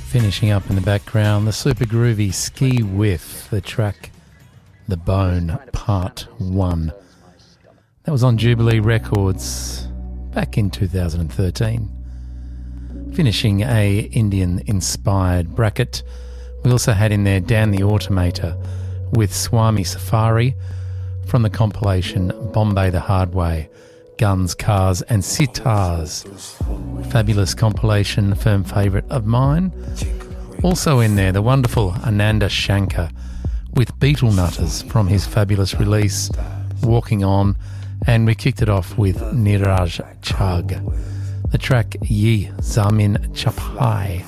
Finishing up in the background, the super groovy Ski Whiff, the track The Bone Part 1. That was on Jubilee Records back in 2013. Finishing a Indian-inspired bracket, we also had in there Dan the Automator with Swami Safari from the compilation Bombay the Hard Way, Guns, Cars and Sitars. Fabulous compilation, firm favourite of mine. Also in there, the wonderful Ananda Shankar with Beetle Nutters from his fabulous release, Walking On, and we kicked it off with Niraj Chugg, the track Ye Zamin Chapai.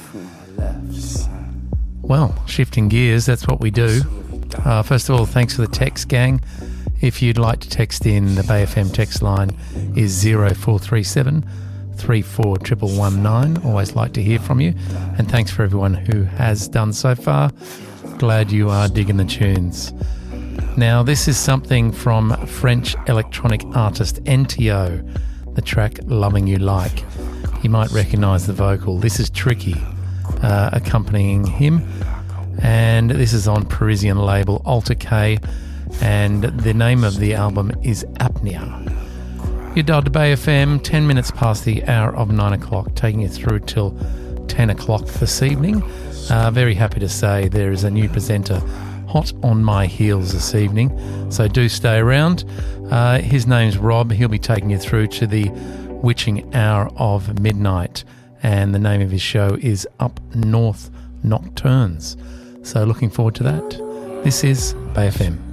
Well, shifting gears, that's what we do. First of all, thanks for the text, gang. If you'd like to text in, the Bay FM text line is 0437 34 119. Always like to hear from you. And thanks for everyone who has done so far. Glad you are digging the tunes. Now, this is something from French electronic artist NTO, the track Loving You Like. You might recognise the vocal. This is Tricky accompanying him. And this is on Parisian label Alter K. And the name of the album is Apnea. You dialed to Bay FM, 10 minutes past the hour of 9 o'clock, taking you through till 10 o'clock this evening. Very happy to say there is a new presenter hot on my heels this evening, so do stay around. His name's Rob. He'll be taking you through to the witching hour of midnight, and the name of his show is Up North Nocturnes. So looking forward to that. This is Bay FM.